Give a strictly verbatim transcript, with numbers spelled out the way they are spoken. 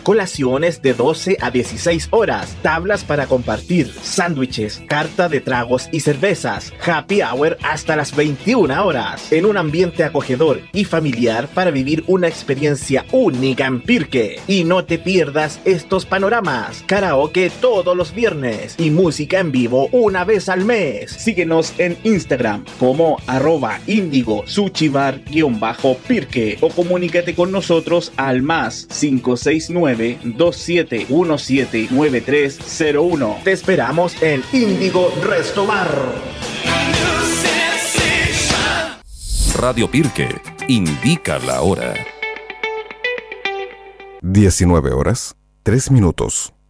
colaciones de doce a dieciséis horas, tablas para compartir, sándwiches, carta de tragos y cervezas, happy hour hasta las veintiuna horas, en un ambiente acogedor y familiar para vivir una experiencia única en Pirque. Y no te pierdas estos panoramas, karaoke todos los viernes y música en vivo una vez al mes. Síguenos en Instagram como arroba índigo suchibar guión bajo Pirque o comunícate con nosotros al más cinco seis nueve, dos siete uno siete, nueve tres cero uno. Te esperamos en Índigo Resto Bar. Radio Pirque indica la hora. diecinueve horas, tres minutos.